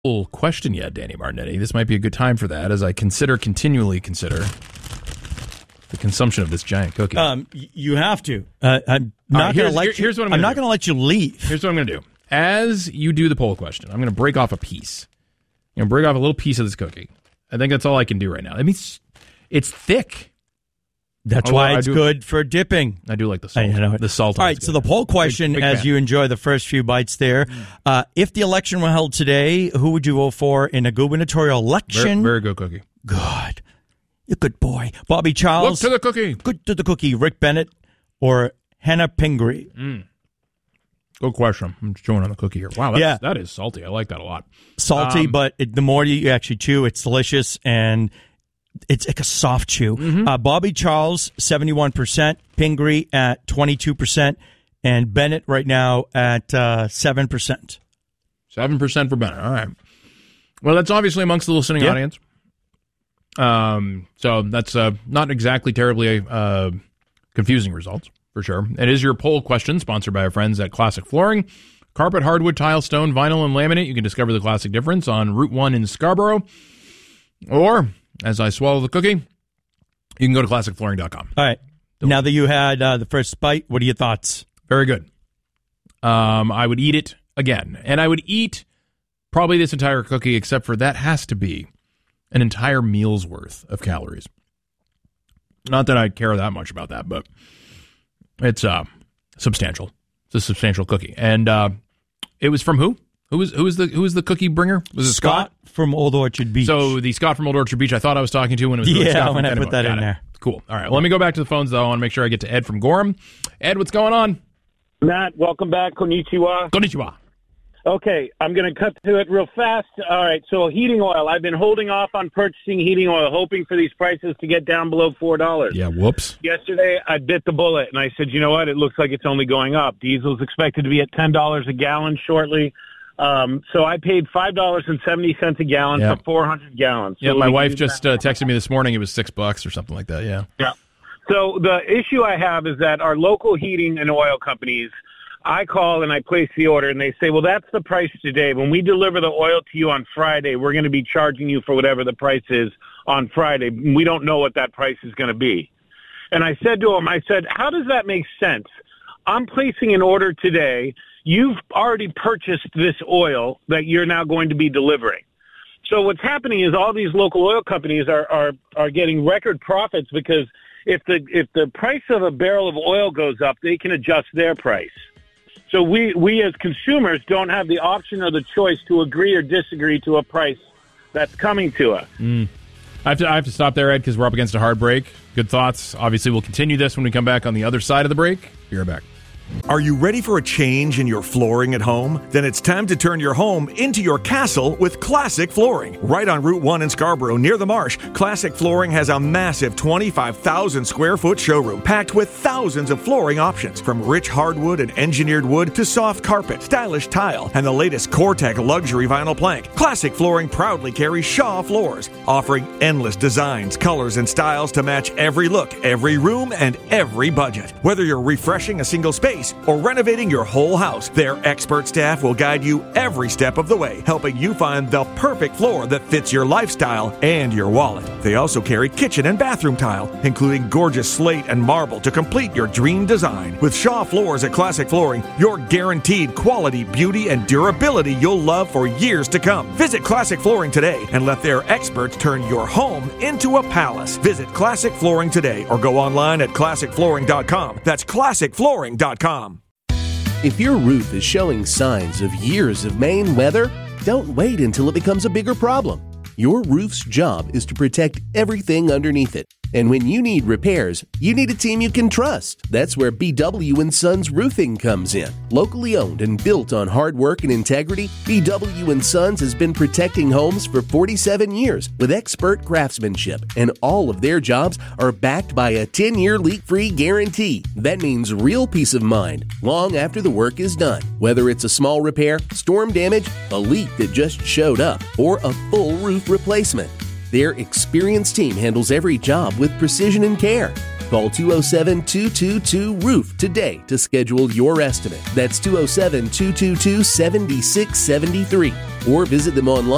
question yet, Danny Martinetti. This might be a good time for that as I continually consider the consumption of this giant cookie. You have to. I'm not going to let you. I'm not going to let you leave. Here's what I'm going to do. As you do the poll question, I'm going to break off a piece. I'm going to break off a little piece of this cookie. I think that's all I can do right now. I mean, it's thick. That's why it's good for dipping. I do like the salt. The salt. All right, so the poll question, big as fan. You enjoy the first few bites there, if the election were held today, who would you vote for in a gubernatorial election? Very good cookie. Good. You're a good boy. Bobby Charles. Look to the cookie. Good to the cookie. Rick Bennett or Hannah Pingree? Good question. I'm chewing on the cookie here. Wow, that is salty. I like that a lot. Salty, but the more you actually chew, it's delicious, and it's like a soft chew. Mm-hmm. Bobby Charles, 71%. Pingree at 22%. And Bennett right now at 7%. 7% for Bennett. All right. Well, that's obviously amongst the listening audience. So that's not exactly terribly confusing results, for sure. It is your poll question, sponsored by our friends at Classic Flooring. Carpet, hardwood, tile, stone, vinyl, and laminate. You can discover the classic difference on Route 1 in Scarborough. Or, as I swallow the cookie, you can go to classicflooring.com. All right. Now that you had the first bite, what are your thoughts? Very good. I would eat it again. And I would eat probably this entire cookie, except for that has to be an entire meal's worth of calories. Not that I care that much about that, but it's substantial. It's a substantial cookie. And it was from who? Who was the cookie bringer? Was it Scott from Old Orchard Beach? So the Scott from Old Orchard Beach I thought I was talking to when it was Scott when I put that in there. Cool. All right. Well, let me go back to the phones, though. I want to make sure I get to Ed from Gorham. Ed, what's going on? Matt, welcome back. Konnichiwa. Konnichiwa. Okay, I'm going to cut to it real fast. All right, so heating oil. I've been holding off on purchasing heating oil, hoping for these prices to get down below $4. Yeah, whoops. Yesterday, I bit the bullet, and I said, you know what? It looks like it's only going up. Diesel's expected to be at $10 a gallon shortly. So I paid $5.70 a gallon for 400 gallons. So yeah, my wife just texted me this morning. It was $6 or something like that, yeah. Yeah. So the issue I have is that our local heating and oil companies, I call and I place the order, and they say, well, that's the price today. When we deliver the oil to you on Friday, we're going to be charging you for whatever the price is on Friday. We don't know what that price is going to be. And I said to them, how does that make sense? I'm placing an order today. You've already purchased this oil that you're now going to be delivering. So what's happening is all these local oil companies are getting record profits because if the price of a barrel of oil goes up, they can adjust their price. So we as consumers don't have the option or the choice to agree or disagree to a price that's coming to us. I have to stop there, Ed, because we're up against a hard break. Good thoughts. Obviously, we'll continue this when we come back on the other side of the break. Be right back. Are you ready for a change in your flooring at home? Then it's time to turn your home into your castle with Classic Flooring. Right on Route 1 in Scarborough, near the marsh, Classic Flooring has a massive 25,000 square foot showroom packed with thousands of flooring options, from rich hardwood and engineered wood to soft carpet, stylish tile, and the latest Core-Tech luxury vinyl plank. Classic Flooring proudly carries Shaw floors, offering endless designs, colors, and styles to match every look, every room, and every budget. Whether you're refreshing a single space or renovating your whole house, their expert staff will guide you every step of the way, helping you find the perfect floor that fits your lifestyle and your wallet. They also carry kitchen and bathroom tile, including gorgeous slate and marble to complete your dream design. With Shaw Floors at Classic Flooring, you're guaranteed quality, beauty, and durability you'll love for years to come. Visit Classic Flooring today and let their experts turn your home into a palace. Visit Classic Flooring today or go online at classicflooring.com. That's classicflooring.com. If your roof is showing signs of years of Maine weather, don't wait until it becomes a bigger problem. Your roof's job is to protect everything underneath it. And when you need repairs, you need a team you can trust. That's where BW & Sons Roofing comes in. Locally owned and built on hard work and integrity, BW & Sons has been protecting homes for 47 years with expert craftsmanship, and all of their jobs are backed by a 10-year leak-free guarantee. That means real peace of mind long after the work is done. Whether it's a small repair, storm damage, a leak that just showed up, or a full roof replacement, their experienced team handles every job with precision and care. Call 207-222-ROOF today to schedule your estimate. That's 207-222-7673. Or visit them online